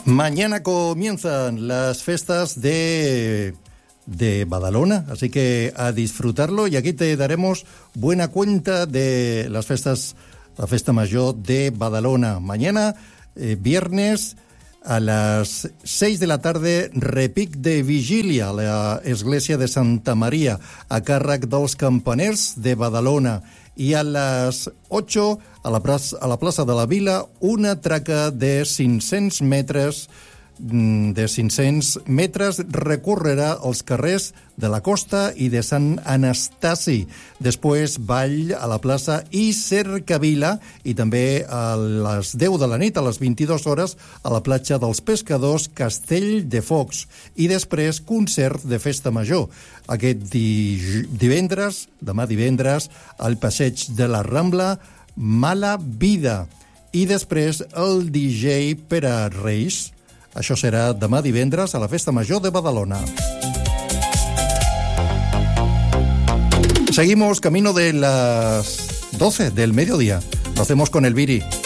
Mañana comienzan las fiestas de Badalona, así que a disfrutarlo, y aquí te daremos buena cuenta de las fiestas, la Festa Mayor de Badalona. Mañana, viernes, a las 6 de la tarde, repic de vigília a la església de Santa Maria, a càrrec dels campaners de Badalona. I a les 8, a la plaça de la Vila, una traca de 500 metres recorrerà els carrers de la Costa i de Sant Anastasi. Després, ball a la plaça i Cercavila, i també a les 10 de la nit, a les 22 hores, a la platja dels Pescadors, Castell de Focs. I després, concert de Festa Major. Aquest divendres, demà divendres, al passeig de la Rambla, Mala Vida. I després, el DJ per a Reis. Això serà demà divendres a la Festa Major de Badalona. Seguimos camino de las 12 del mediodía. Lo hacemos con el Viri.